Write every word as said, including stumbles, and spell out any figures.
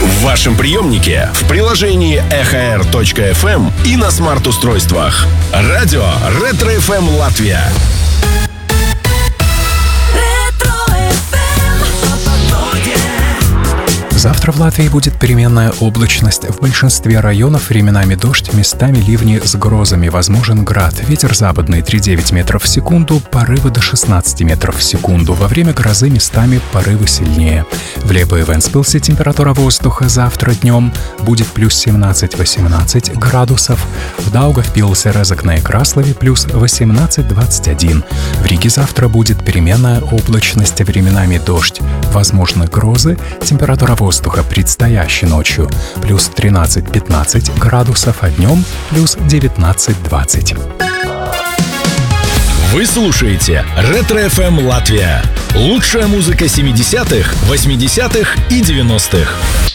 В вашем приемнике, в приложении эхо эр точка эф эм и на смарт-устройствах. Радио Ретро-эф эм Латвия. Завтра в Латвии будет переменная облачность. В большинстве районов временами дождь, местами ливни с грозами. Возможен град. Ветер западный три целых девять десятых метров в секунду, порывы до шестнадцати метров в секунду. Во время грозы местами порывы сильнее. В Лепое и Вентспилсе температура воздуха завтра днем будет плюс семнадцать-восемнадцать градусов. В Даугавпилсе, Резекне и Краслове плюс восемнадцать-двадцать один. В Риге завтра будет переменная облачность, временами дождь. Возможны грозы. Температура воздуха предстоящей ночью плюс тринадцать-пятнадцать градусов, а днем плюс девятнадцать-двадцать. Вы слушаете Ретро-эф эм Латвия. Лучшая музыка семидесятых, восьмидесятых и девяностых.